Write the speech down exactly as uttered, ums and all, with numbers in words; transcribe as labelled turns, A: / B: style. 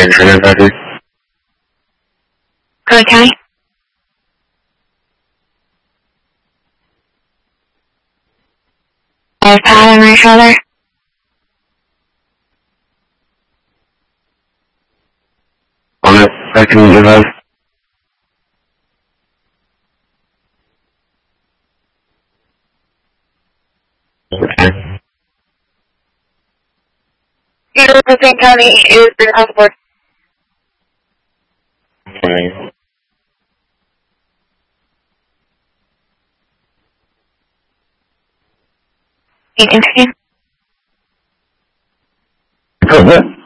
A: Okay. I have a pad on my shoulder.
B: On the second device. Okay.
A: You know, the thing County is the passport.
B: Okay.
A: You continue.
B: Go ahead.